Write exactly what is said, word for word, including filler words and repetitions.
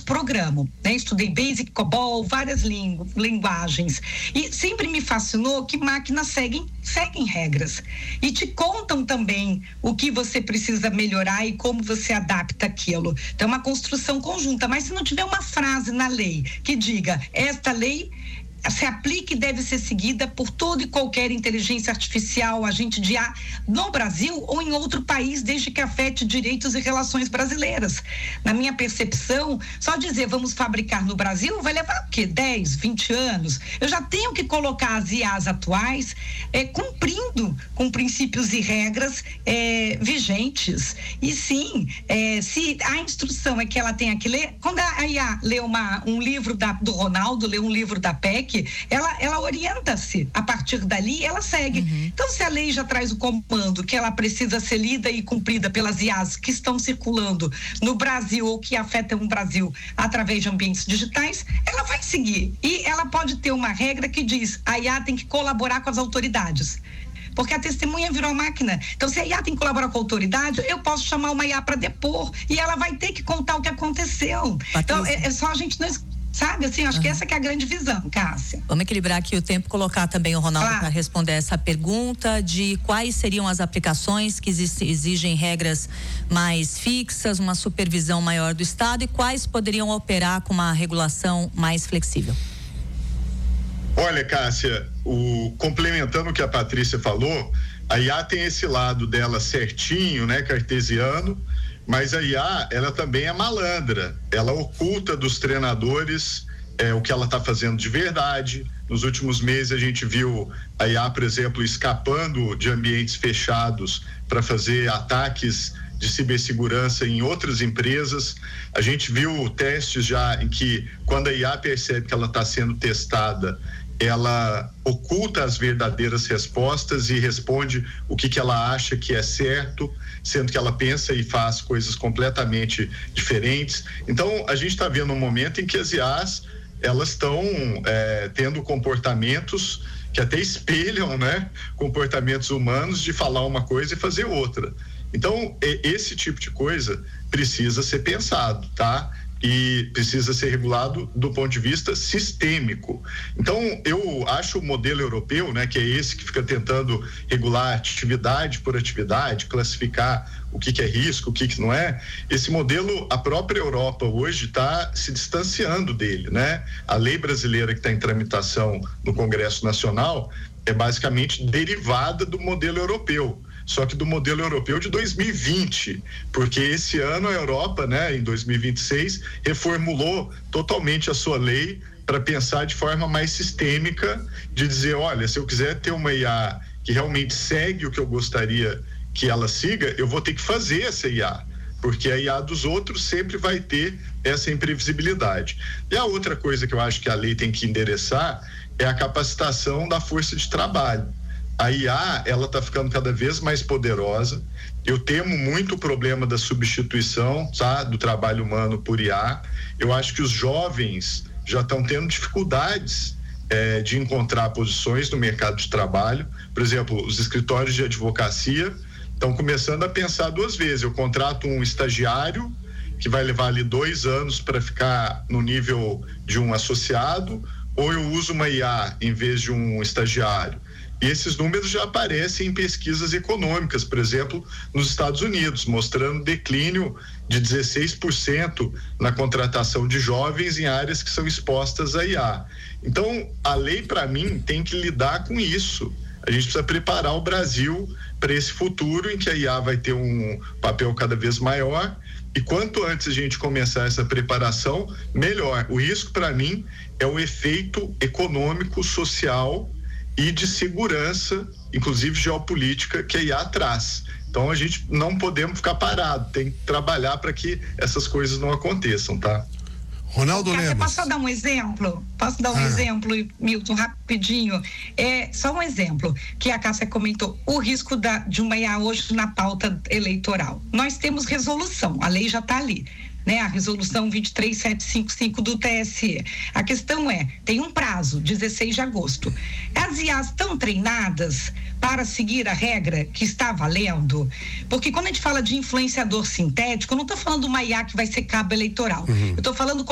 programo, né? Estudei Basic, COBOL, várias lingu, linguagens. E sempre me fascinou que máquinas seguem, seguem regras. E te contam também o que você precisa melhorar e como você adapta aquilo. Então, é uma construção conjunta. Mas se não tiver uma frase na lei que diga, esta lei se aplica e deve ser seguida por toda e qualquer inteligência artificial, agente de A, no Brasil ou em outro país, desde que afete direitos e relações brasileiras. Na minha percepção, só dizer vamos fabricar no Brasil vai levar o quê? dez, vinte anos. Eu já tenho que colocar as I As atuais é, cumprindo com princípios e regras é, vigentes. E sim, é, se a instrução é que ela tenha que ler, quando a I A lê uma, um livro da, do Ronaldo, lê um livro da P E C, ela, ela orienta-se a partir dali, ela segue. Uhum. Então, se a lei já traz o comando que ela precisa ser lida e cumprida pelas I As que estão circulando no Brasil ou que afetam o Brasil através de ambientes digitais, ela vai seguir. E ela pode ter uma regra que diz, a I A tem que colaborar com as autoridades. Porque a testemunha virou máquina. Então, se a I A tem que colaborar com a autoridade, eu posso chamar uma I A para depor e ela vai ter que contar o que aconteceu. Patrícia. Então, é, é só a gente não... Sabe, assim, acho uhum. que essa que é a grande visão, Cássia. Vamos equilibrar aqui o tempo, colocar também o Ronaldo claro. para responder essa pergunta de quais seriam as aplicações que exigem regras mais fixas, uma supervisão maior do Estado e quais poderiam operar com uma regulação mais flexível. Olha, Cássia, o, complementando o que a Patrícia falou, a I A tem esse lado dela certinho, né, cartesiano, mas a I A, ela também é malandra, ela oculta dos treinadores é, o que ela está fazendo de verdade. Nos últimos meses a gente viu a I A, por exemplo, escapando de ambientes fechados para fazer ataques de cibersegurança em outras empresas. A gente viu testes já em que, quando a I A percebe que ela está sendo testada, ela oculta as verdadeiras respostas e responde o que que ela acha que é certo, sendo que ela pensa e faz coisas completamente diferentes. Então, a gente está vendo um momento em que as I As, elas estão é, tendo comportamentos que até espelham, né, comportamentos humanos de falar uma coisa e fazer outra. Então, esse tipo de coisa precisa ser pensado, tá? E precisa ser regulado do ponto de vista sistêmico. Então, eu acho o modelo europeu, né, que é esse que fica tentando regular atividade por atividade, classificar o que que é risco, o que que não é, esse modelo, a própria Europa hoje está se distanciando dele, né? A lei brasileira que está em tramitação no Congresso Nacional é basicamente derivada do modelo europeu. Só que do modelo europeu de dois mil e vinte, porque esse ano a Europa, né, em dois mil e vinte e seis, reformulou totalmente a sua lei para pensar de forma mais sistêmica, de dizer, olha, se eu quiser ter uma I A que realmente segue o que eu gostaria que ela siga, eu vou ter que fazer essa I A, porque a I A dos outros sempre vai ter essa imprevisibilidade. E a outra coisa que eu acho que a lei tem que endereçar é a capacitação da força de trabalho. A I A, ela está ficando cada vez mais poderosa. Eu temo muito o problema da substituição, tá, do trabalho humano por I A. Eu acho que os jovens já estão tendo dificuldades eh, de encontrar posições no mercado de trabalho. Por exemplo, os escritórios de advocacia estão começando a pensar duas vezes. Eu contrato um estagiário que vai levar ali dois anos para ficar no nível de um associado, ou eu uso uma I A em vez de um estagiário. E esses números já aparecem em pesquisas econômicas, por exemplo, nos Estados Unidos, mostrando declínio de dezesseis por cento na contratação de jovens em áreas que são expostas à I A. Então, a lei, para mim, tem que lidar com isso. A gente precisa preparar o Brasil para esse futuro em que a I A vai ter um papel cada vez maior, e quanto antes a gente começar essa preparação, melhor. O risco, para mim, é o efeito econômico, social e de segurança, inclusive geopolítica, que a I A traz. Então a gente não podemos ficar parado, tem que trabalhar para que essas coisas não aconteçam, tá? Ronaldo Lemos. Posso dar um exemplo? Posso dar um ah. exemplo, Milton, rapidinho? É só um exemplo que a Cássia comentou, o risco da, de uma I A hoje na pauta eleitoral. Nós temos resolução, a lei já está ali, né? A resolução vinte e três mil setecentos e cinquenta e cinco do T S E. A questão é, tem um prazo, dezesseis de agosto. As I As estão treinadas para seguir a regra que está valendo? Porque quando a gente fala de influenciador sintético, eu não estou falando de uma I A que vai ser cabo eleitoral. Uhum. Eu estou falando